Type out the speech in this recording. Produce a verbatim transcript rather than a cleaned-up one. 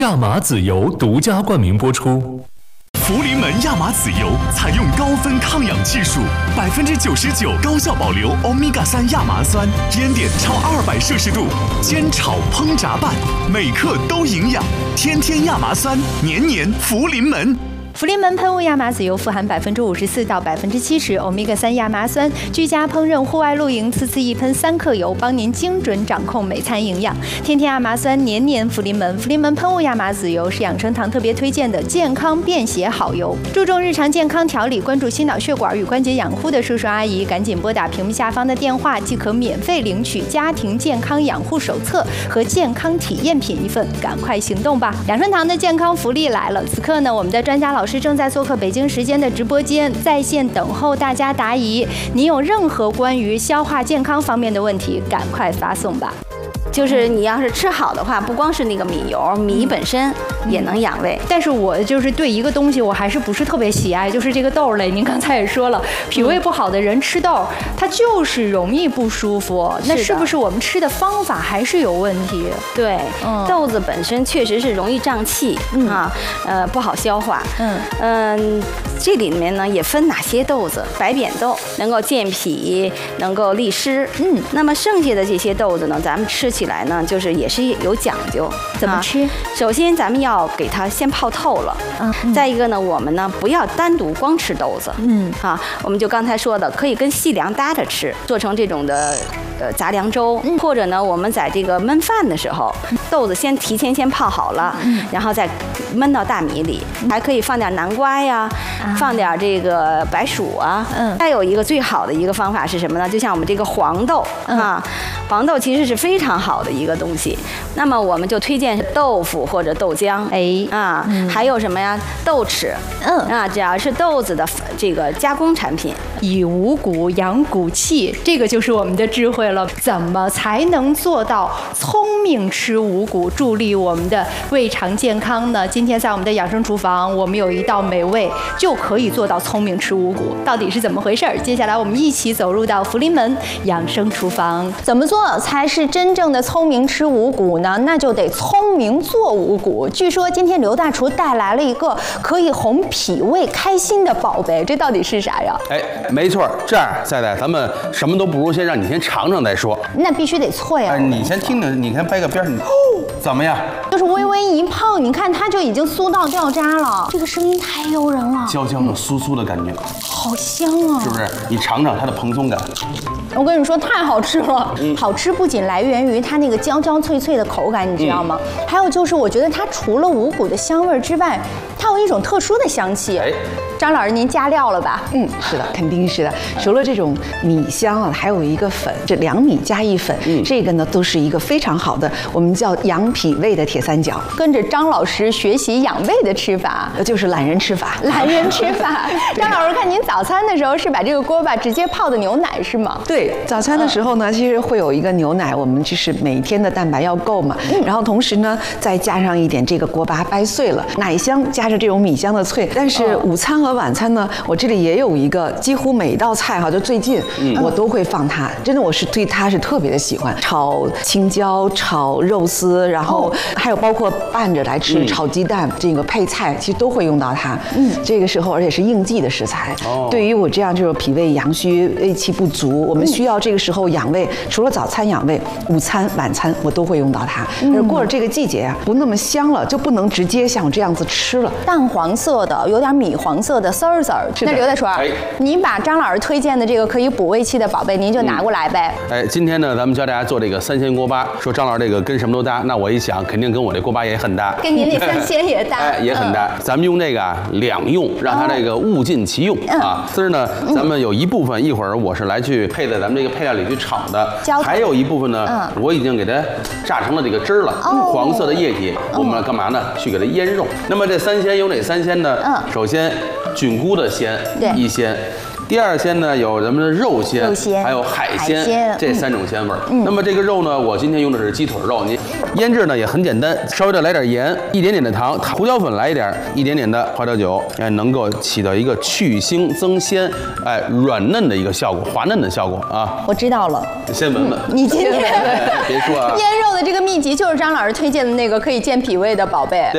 亚麻籽油独家冠名播出。 福临门亚麻籽油采用高分抗氧技术，百分之九十九高效保留欧米伽三亚麻酸，烟点超二百摄氏度，煎炒烹炸拌，每克都营养。天天亚麻酸，年年福临门。 福临门喷雾亚麻籽油富含百分之五十四到百分之七十欧米伽三亚麻酸，居家烹饪、户外露营，次次一喷三克油，帮您精准掌控每餐营养。天天亚麻酸，年年福临门。福临门喷雾亚麻籽油是养生堂特别推荐的健康便携好油，注重日常健康调理，关注心脑血管与关节养护的叔叔阿姨，赶紧拨打屏幕下方的电话，即可免费领取家庭健康养护手册和健康体验品一份，赶快行动吧！养生堂的健康福利来了，此刻呢，我们的专家老师。老师正在做客北京时间的直播间，在线等候大家答疑。你有任何关于消化健康方面的问题，赶快发送吧。 就是你要是吃好的话，不光是那个米油，米本身也能养胃。 嗯、但是我就是对一个东西，我还是不是特别喜爱，就是这个豆类。您刚才也说了，脾胃不好的人吃豆，它就是容易不舒服。那是不是我们吃的方法还是有问题？ 对，嗯、豆子本身确实是容易胀气、嗯、啊，呃，不好消化。嗯嗯、呃，这里面呢也分哪些豆子，白扁豆能够健脾，能够利湿。嗯，那么剩下的这些豆子呢，咱们吃起。起来呢，就是也是有讲究， 怎么吃？ 啊、首先，咱们要给它先泡透了。嗯。嗯再一个呢，我们呢不要单独光吃豆子。嗯。啊，我们就刚才说的，可以跟细粮搭着吃，做成这种的呃杂粮粥，嗯、或者呢，我们在这个焖饭的时候，豆子先提前先泡好了，嗯、然后再焖到大米里，还可以放点南瓜呀，啊、放点这个白薯啊。嗯。再有一个最好的一个方法是什么呢？就像我们这个黄豆、嗯、啊，黄豆其实是非常好。好的一个东西，那么我们就推荐豆腐或者豆浆，哎啊，嗯、还有什么呀？豆豉，嗯啊，只要是豆子的这个加工产品， 以五谷养骨气，这个就是我们的智慧了。怎么才能做到聪明吃五谷，助力我们的胃肠健康呢？今天在我们的养生厨房，我们有一道美味就可以做到聪明吃五谷，到底是怎么回事？接下来我们一起走入到福临门养生厨房，怎么做才是真正的聪明吃五谷呢？那就得聪明做五谷。据说今天刘大厨带来了一个可以哄脾胃开心的宝贝，这到底是啥呀？ 哎，没错，这样赛赛，咱们什么都不如先让你先尝尝再说。 那必须得脆啊！ 哎，你先听听，你先掰个边儿，你怎么样？ 就是微微一碰，你看它就已经酥到掉渣了，这个声音太诱人了， 焦焦的、酥酥的感觉， 好香啊！ 是不是？你尝尝它的蓬松感。 我跟你说，太好吃了。嗯、好吃不仅来源于它那个焦焦脆脆的口感，你知道吗？嗯、还有就是，我觉得它除了五谷的香味之外，它有一种特殊的香气。哎，张老师，您加料了吧？ 嗯，是的，肯定是的。除了这种米香啊，还有一个粉，这两米加一粉，嗯、这个呢都是一个非常好的，我们叫养脾胃的铁三角。 跟着张老师学习养胃的吃法， 就是懒人吃法。 懒人吃法。张老师，看您早餐的时候是把这个锅巴直接泡的牛奶是吗？ 对，早餐的时候呢，其实会有一个牛奶，我们就是每天的蛋白要够嘛。嗯、然后同时呢，再加上一点这个锅巴掰碎了，奶香加着这种米香的脆。但是午餐和晚餐呢，我这里也有一个，几乎每道菜哈，就最近我都会放它。真的，我是对它是特别的喜欢。炒青椒、炒肉丝，然后还有包括拌着来吃，嗯、炒鸡蛋，这个配菜其实都会用到它。嗯，这个时候而且是应季的食材。哦，对于我这样就是脾胃阳虚、胃气不足，我们需要这个时候养胃，除了早餐养胃，午餐、晚餐我都会用到它。嗯、而过了这个季节啊，不那么香了，就不能直接像我这样子吃了。 淡黄色的，有点米黄色的丝儿丝儿。那刘大厨，哎、您把张老师推荐的这个可以补胃气的宝贝，您就拿过来呗。 嗯、哎，今天呢，咱们教大家做这个三鲜锅巴。说张老师这个跟什么都搭，那我一想，肯定跟我这锅巴也很搭， 跟您那三鲜也搭， 哎，也很搭。嗯、咱们用这个啊两用，让它这个物尽其用、嗯、啊。丝儿呢，咱们有一部分一会儿我是来去配在咱们这个配料里去炒的，还有一部分呢，嗯、我已经给它榨成了这个汁儿了，哦、黄色的液体，我们干嘛呢？去给它腌肉。那么这三鲜有哪三鲜呢？嗯、首先菌菇的鲜一鲜。第二鲜呢有咱们的肉鲜，肉鲜还有海鲜，海鲜这三种鲜味儿。嗯、那么这个肉呢，我今天用的是鸡腿肉。你腌制呢也很简单，稍微的来点盐，一点点的糖，胡椒粉来一点，一点点的花椒酒，哎，能够起到一个去腥增鲜，哎，软嫩的一个效果，滑嫩的效果啊。 我知道了， 先闻闻。 嗯、你今天别说啊， 腌肉的这个秘籍就是张老师推荐的那个可以健脾胃的宝贝。